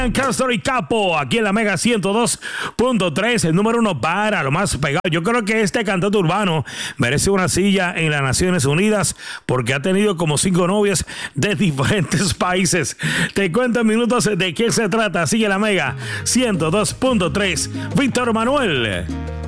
Castor y Capo, aquí en la Mega 102.3, el número uno para lo más pegado. Yo creo que este cantante urbano merece una silla en las Naciones Unidas porque ha tenido como 5 novias de diferentes países. Te cuento en minutos de qué se trata. Sigue la Mega 102.3. Víctor Manuel.